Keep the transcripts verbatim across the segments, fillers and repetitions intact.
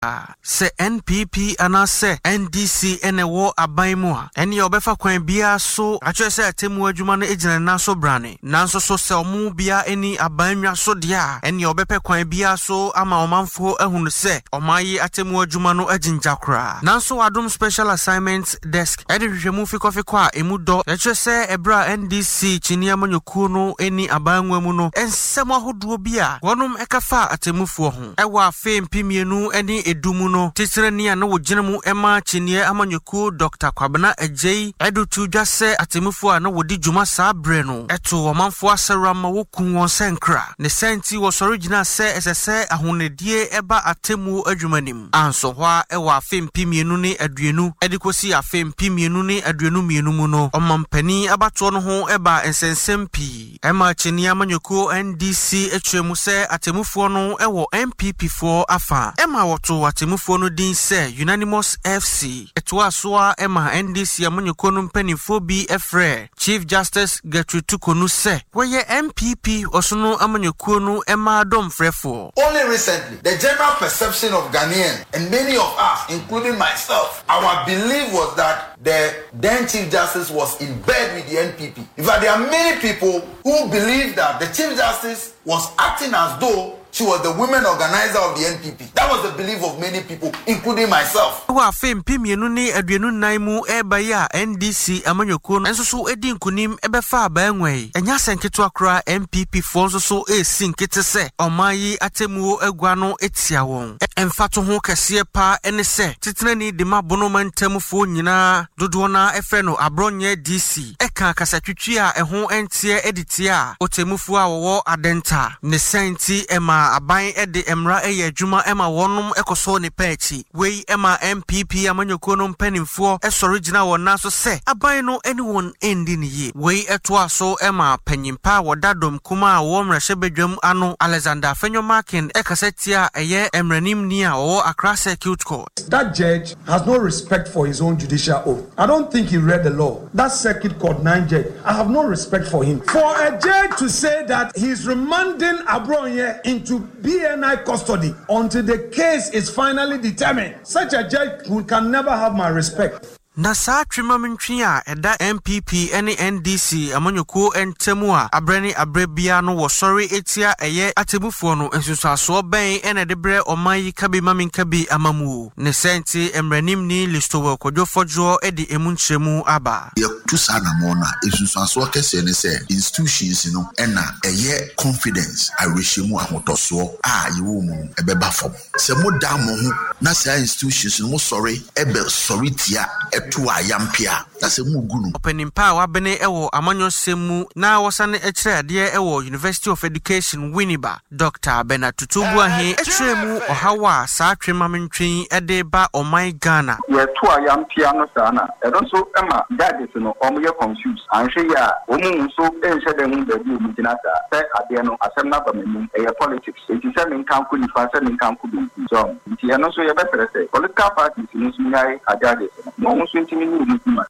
se N P P anase N D C ene wo aban mu a ene obefa kwan bia so acho se atemu adwuma no ejina na so brane nanso so se omu bia eni abanwa so de a ene obepe kwan bia so ama omanfo ehunu se omayi atemu adwuma no aginjakra nanso adom special assignment desk ede hwehwemu fikofi kwa emu do acho se ebra N D C chinia manyoku no eni abanwa mu no ensem ahodo bia wonum ekafa atemufo ho ewa afe mpimienu eni edumu no tisrani a no wogyenemu ema chinie amanyoku Doctor Kwabena Ejei edutu dwase atemufo a no wodi dwuma saa bre no eto omanfo aserama wokun won senkra ne senti wo sorigina se esese ahonedie eba atemu adwumanim anso hwa ewa afe mpimienu ne aduenu edikosi afe mpimienu ne aduenu mienu mu no omampani abato no ho eba ensensempi ema chinie amanyoku N D C etwemu se atemufo no ewo N P P fo afa ema woto atemufo no din se Unanimous F C eto asoa ema N D C amanyoku no mpanifo bi efre Chief Justice Gertrude Tukonu se weye N P P osono amanyoku no ema dom frefo. Only recently the general perception of Ghanaians and many of us including myself, our belief was that the then Chief Justice was in bed with the N P P. In fact, there are many people who believe that the Chief Justice was acting as though she was the women organizer of the N P P. That was the belief of many people, including myself. Wa fem pimienu ni aduenu naimu eba ya N D C amanyoku enso so edi nkunim ebefa abanwei. Enya senketo akra N P P fonso so e sinkete se omayi atemu agua no etia won. Emfato ho kese pa ene se titinani de mabono mantamfo nyina dodo na efre no abronye D C. Eka kasatwitwi a eho entie editia otemufo a wo adenta ne senti ema aban ede emra eye adwuma ema wonum ekoso ne pachi wei ema N P P amanyoku no mpanimfo esorigina wona so se aban no anyone endi ne ye wei eto aso ema panyimpa wodadom kuma a wo mrehye bedwam ano Alexander Fenyomakin ekasetia eye emranim ni a wo Accra Circuit Court. That judge has no respect for his own judicial oath. I don't think he read the law. That Circuit Court nine judge, I have no respect for him. For a judge to say that he's remanding Abronye into B N I custody until the case is finally determined, such a judge can never have my respect. Na saa twema mentwi a eda N P P ene N D C amanyoku entemu a abrani abrebia no wo sorry etia eye atemufo no ensusaso ben ene de bre omayi kabi maminka bi amamu ne senti emranim ni listowo kodwofojo edi emunchemu aba ye tusa na mona ensusaso kese ne se institutions no ena eye confidence arishemu ahotoso a yewo mu ebeba fom se moda mo ho na se institutions no sorry ebe sorry tia to ayampia that's a mugunu opening power bene ewo amanyosemu na wosane ekire ade ewo University of Education Winneba Doctor Bernard Tutubu ahe etremu ohawa sa twema mentwen ede ba oman Ghana ye to ayampia no sana e don so ema judges no omoye confused anhwe ya omu so enhwe de hu da bi omutina sa se ade no asem na ba menu e politics it is an incanku ni fa se incanku bi so nti e no so ye better say political parties no so nyai ajade no so ntimi ni mutuma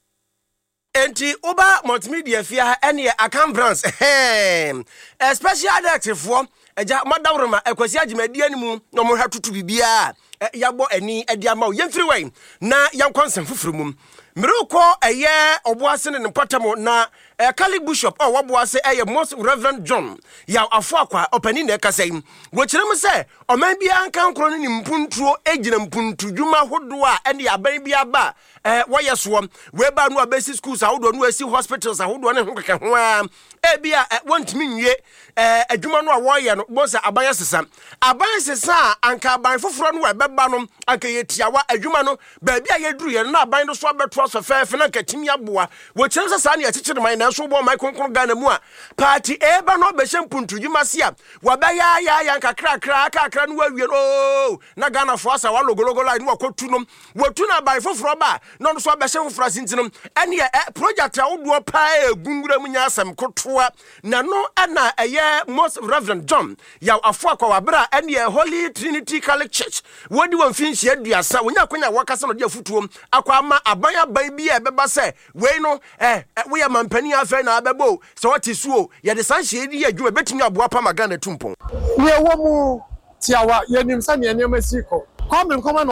enti oba multimedia fia ene account brands eh especially active eja madawroma ekwasi agimadi animu no mo hwatutu bibia yabo ani ade ama wo yemfiri wen na yankonsem fufuru mum miriko eye oboase ne mpatamo na Kali Bishop or waboase eye Most Reverend John ya afo akwa opani na ekasai wo kirem se o man bia anka nkro ne mpuntuo egina mpuntu dwuma hodo a ene aban bia ba eh woyeso we ba no abesi schools ahodo no asi hospitals ahodo ne hokeke ho a e bia wontimi nwie eh adwuma no a woye no bosa aban sesa aban sesa anka aban foforo no ebeba no anka yetiawa adwuma no ba bia yeduru ye na aban no so abeto so fefe na katimi aboa wo kirem se sa ne yakikire man so bo mai konkon Ghana mu a party eba no be shempuntu dwumase a wabaya ya ya nkakra kra kakra no wawie no na Ghana fo asa wa logologo line wakotu no wotu na bai foforo ba no so be shemfoforo sintinum ene project a wodo pa egungura mu nya asem kotoa na no ana eye Most Reverend John ya afo akwa wabra ene Holy Trinity Catholic Church wodi won finchi aduasa wonya kwanya wakasa no de afutuo akwa ama aban aban bi e beba se we no eh we ya mampani afa na abebo so wati suo ye de sanhye di adwuma betumi aboa pa magana tumpon we wo mu tiawa yenim sa ne ne masiko Kwame Nkrumah